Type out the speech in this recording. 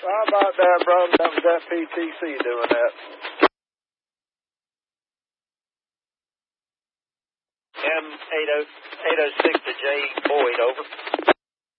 How about that, brother? That was that PTC doing that. M806 to J. Boyd, over.